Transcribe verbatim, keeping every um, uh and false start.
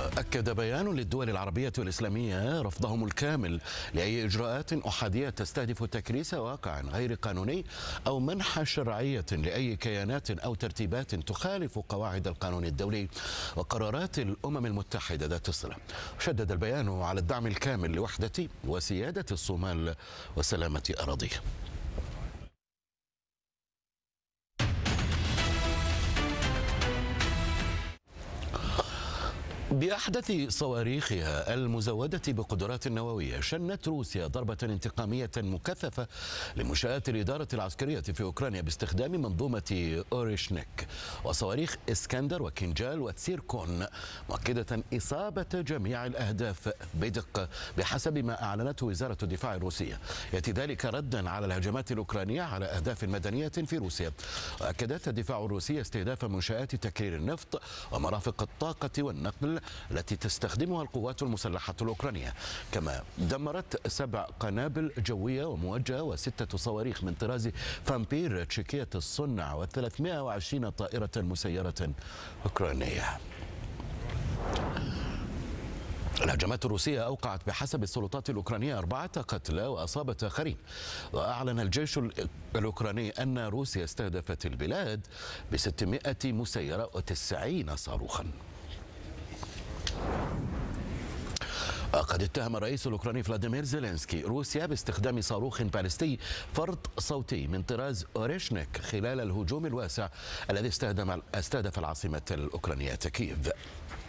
أكد بيان للدول العربية والإسلامية رفضهم الكامل لأي إجراءات أحادية تستهدف تكريس واقع غير قانوني أو منح شرعية لأي كيانات أو ترتيبات تخالف قواعد القانون الدولي وقرارات الأمم المتحدة ذات الصلة. شدد البيان على الدعم الكامل لوحدة وسيادة الصومال وسلامة أراضيه. بأحدث صواريخها المزودة بقدرات نووية، شنت روسيا ضربة انتقامية مكثفة لمنشآت الإدارة العسكرية في أوكرانيا باستخدام منظومة أوريشنيك وصواريخ إسكندر وكنجال وتسيركون، مؤكدة إصابة جميع الأهداف بدقة بحسب ما أعلنته وزارة الدفاع الروسية. يأتي ذلك ردا على الهجمات الأوكرانية على أهداف مدنية في روسيا. وأكدت الدفاع الروسي استهداف منشآت تكرير النفط ومرافق الطاقة والنقل التي تستخدمها القوات المسلحة الأوكرانية، كما دمرت سبع قنابل جوية وموجهة وستة صواريخ من طراز فامبير تشيكية الصنع وثلاثمائة وعشرين طائرة مسيرة أوكرانية. الهجمات الروسية أوقعت بحسب السلطات الأوكرانية أربعة قتلى وأصابت آخرين. وأعلن الجيش الأوكراني أن روسيا استهدفت البلاد ب ستمائة مسيرة وتسعين صاروخا. قد اتهم الرئيس الأوكراني فلاديمير زيلينسكي روسيا باستخدام صاروخ باليستي فرط صوتي من طراز أوريشنيك خلال الهجوم الواسع الذي استهدف العاصمة الأوكرانية كييف.